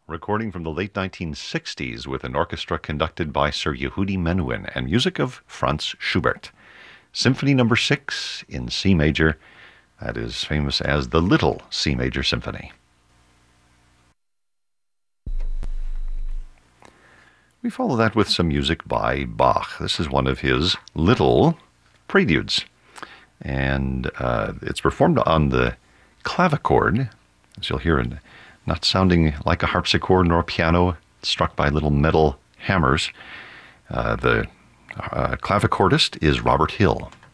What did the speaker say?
recording from the late 1960s with an orchestra conducted by Sir Yehudi Menuhin and music of Franz Schubert. Symphony Number 6 in C major, that is famous as the Little C Major Symphony. We follow that with some music by Bach. This is one of his little preludes, and it's performed on the clavichord, as you'll hear, not sounding like a harpsichord nor a piano, struck by little metal hammers. The clavichordist is Robert Hill.